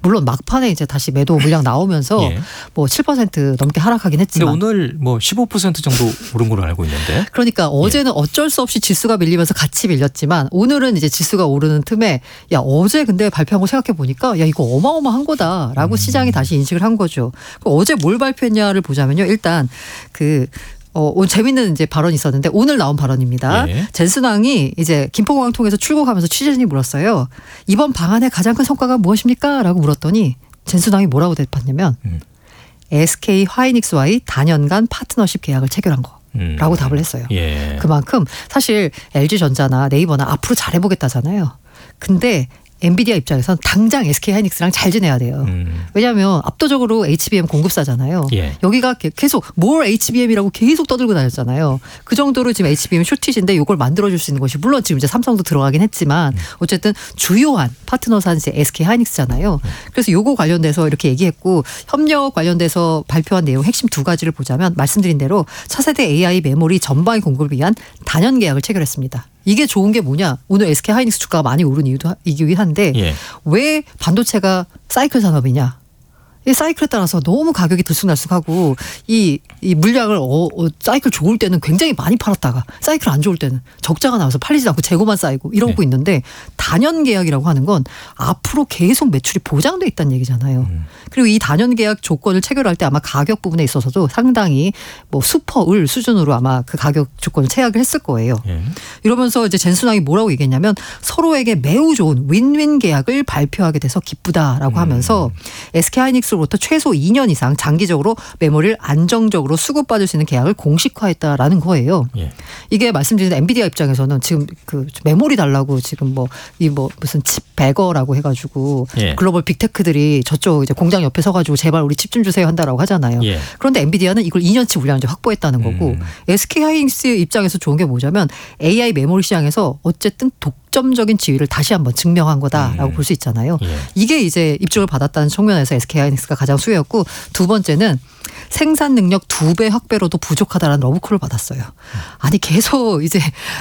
물론 막판에 이제 다시 매도 물량 나오면서 예. 뭐 7% 넘게 하락하긴 했지만. 근데 오늘 뭐 15% 정도 오른 걸로 알고 있는데. 그러니까 어제는 어쩔 수 없이 지수가 밀리면서 같이 밀렸지만 오늘은 이제 지수가 오르는 틈에 야 어제 근데 발표한 거 생각해 보니까 야 이거 어마어마한 거다라고 시장이 다시 인식을 한 거죠. 어제 뭘 발표했냐를 보자면요. 일단 오늘 재밌는 이제 발언이 있었는데 오늘 나온 발언입니다. 예. 젠순왕이 이제 김포공항 통해서 출국하면서 취재진이 물었어요. 이번 방안의 가장 큰 성과가 무엇입니까? 라고 물었더니 젠순왕이 뭐라고 대답했냐면 SK 하이닉스와의 단연간 파트너십 계약을 체결한 거라고 답을 했어요. 예. 그만큼 사실 LG전자나 네이버나 앞으로 잘해보겠다잖아요. 근데 엔비디아 입장에선 당장 SK하이닉스랑 잘 지내야 돼요. 왜냐하면 압도적으로 HBM 공급사잖아요. 예. 여기가 계속 뭘 HBM이라고 계속 떠들고 다녔잖아요. 그 정도로 지금 HBM 쇼티지인데 이걸 만들어줄 수 있는 것이 물론 지금 이제 삼성도 들어가긴 했지만 어쨌든 주요한 파트너사는 이제 SK하이닉스잖아요. 그래서 요거 관련돼서 이렇게 얘기했고 협력 관련돼서 발표한 내용 핵심 두 가지를 보자면 말씀드린 대로 차세대 AI 메모리 전방위 공급을 위한 단연 계약을 체결했습니다. 이게 좋은 게 뭐냐? 오늘 SK하이닉스 주가가 많이 오른 이유도 이기긴 한데 예. 왜 반도체가 사이클 산업이냐? 이 사이클에 따라서 너무 가격이 들쑥날쑥하고 이 물량을 사이클 좋을 때는 굉장히 많이 팔았다가 사이클 안 좋을 때는 적자가 나와서 팔리지 않고 재고만 쌓이고 이러고 있는데 단연 계약이라고 하는 건 앞으로 계속 매출이 보장돼 있다는 얘기잖아요. 그리고 이 단연 계약 조건을 체결할 때 아마 가격 부분에 있어서도 상당히 뭐 슈퍼을 수준으로 아마 그 가격 조건을 체결을 했을 거예요. 이러면서 이제 젠순왕이 뭐라고 얘기했냐면 서로에게 매우 좋은 윈윈 계약을 발표하게 돼서 기쁘다라고 하면서 SK하이닉스 부터 최소 2년 이상 장기적으로 메모리를 안정적으로 수급받을 수 있는 계약을 공식화했다라는 거예요. 예. 이게 말씀드린 엔비디아 입장에서는 지금 그 메모리 달라고 지금 무슨 칩 베거라고 해가지고 예. 글로벌 빅테크들이 저쪽 이제 공장 옆에 서가지고 제발 우리 칩 좀 주세요 한다라고 하잖아요. 예. 그런데 엔비디아는 이걸 2년치 물량을 이제 확보했다는 거고 SK하이닉스 입장에서 좋은 게 뭐냐면 AI 메모리 시장에서 어쨌든 독점적인 지위를 다시 한번 증명한 거다라고 볼 수 있잖아요. 예. 이게 이제 입증을 받았다는 측면에서 SK하이닉스가 가장 수혜였고 두 번째는 생산 능력 2배 확배로도 부족하다라는 러브콜을 받았어요. 아니 계속 이제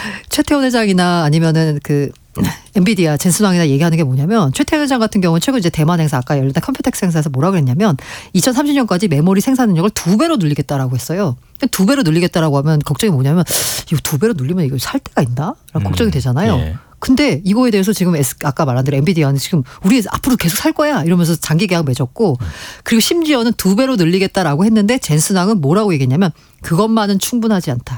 최태원 회장이나 아니면은 그 엔비디아 젠순왕이나 얘기하는 게 뭐냐면 최태원 회장 같은 경우는 최근 이제 대만 행사 아까 열린 컴퓨텍스 행사에서 뭐라 그랬냐면 2030년까지 메모리 생산 능력을 2배로 늘리겠다라고 했어요. 2배로 늘리겠다라고 하면 걱정이 뭐냐면 이거 2배로 늘리면 이거 살 데가 있나? 라는 걱정이 되잖아요. 예. 근데 이거에 대해서 지금 아까 말한 대로 엔비디아는 지금 우리 앞으로 계속 살 거야 이러면서 장기 계약 맺었고 그리고 심지어는 2배로 늘리겠다라고 했는데 젠순왕은 뭐라고 얘기했냐면 그것만은 충분하지 않다.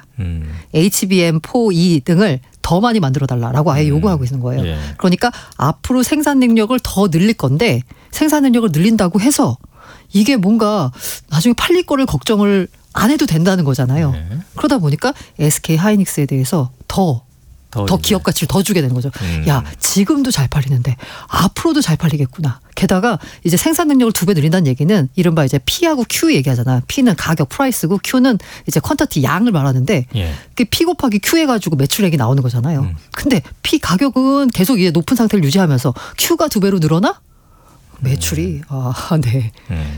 HBM4E 등을 더 많이 만들어달라고 아예 요구하고 있는 거예요. 예. 그러니까 앞으로 생산 능력을 더 늘릴 건데 생산 능력을 늘린다고 해서 이게 뭔가 나중에 팔릴 거를 걱정을 안 해도 된다는 거잖아요. 예. 그러다 보니까 SK하이닉스에 대해서 더 기업 가치를 더 주게 되는 거죠. 야, 지금도 잘 팔리는데 앞으로도 잘 팔리겠구나. 게다가 이제 생산 능력을 2배 늘린다는 얘기는 이른바 이제 P하고 Q 얘기하잖아. P는 가격 프라이스고 Q는 이제 퀀터티 양을 말하는데 P 곱하기 Q 해가지고 매출액이 나오는 거잖아요. 근데 P 가격은 계속 이제 높은 상태를 유지하면서 Q가 2배로 늘어나? 매출이 네.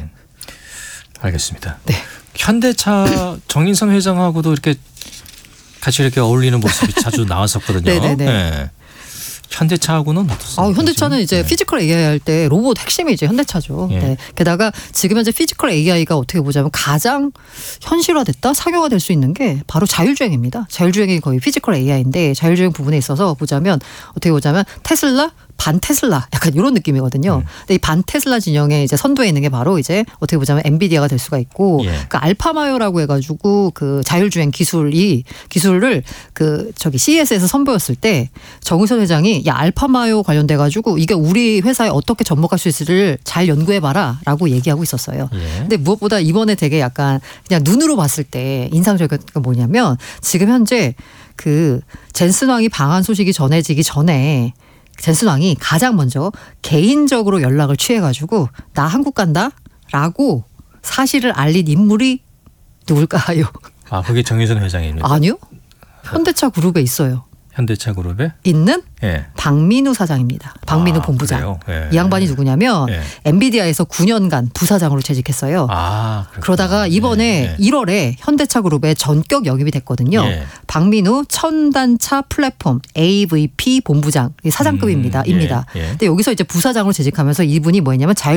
알겠습니다. 네. 현대차 정인선 회장하고도 이렇게 같이 이렇게 어울리는 모습이 자주 나왔었거든요. 네네네. 네. 현대차하고는 어떻습니까? 현대차는 이제 피지컬 AI 할 때 로봇 핵심이 이제 현대차죠. 예. 네. 게다가 지금 현재 피지컬 AI가 어떻게 보자면 가장 현실화됐다, 상용화될 수 있는 게 바로 자율주행입니다. 자율주행이 거의 피지컬 AI인데 자율주행 부분에 있어서 보자면 어떻게 보자면 테슬라, 반 테슬라 약간 이런 느낌이거든요. 근데 이 반 테슬라 진영에 이제 선두에 있는 게 바로 이제 어떻게 보자면 엔비디아가 될 수가 있고 그 알파마요라고 해가지고 그 자율주행 기술을 그 저기 CES에서 선보였을 때 정의선 회장이 야 알파마요 관련돼가지고 이게 우리 회사에 어떻게 접목할 수 있을지를 잘 연구해봐라라고 얘기하고 있었어요. 근데 무엇보다 이번에 되게 약간 그냥 눈으로 봤을 때 인상적인 게 뭐냐면 지금 현재 그 젠슨왕이 방한 소식이 전해지기 전에 젠순왕이 가장 먼저 개인적으로 연락을 취해가지고 나 한국 간다라고 사실을 알린 인물이 누굴까요? 아, 그게 정의선 회장입니다. 아니요. 현대차 그룹에 있어요. 현대차 그룹에? 있는 예. 박민우 사장입니다. 박민우 본부장. 예. 이 양반이 누구냐면 엔비디아에서 9년간 부사장으로 재직했어요. 그러다가 이번에 1월에 현대차 그룹에 전격 영입이 됐거든요. 박민우 첨단차 플랫폼 AVP 본부장 사장급입니다. 근데 여기서 이제 부사장으로 재직하면서 이분이 뭐였냐면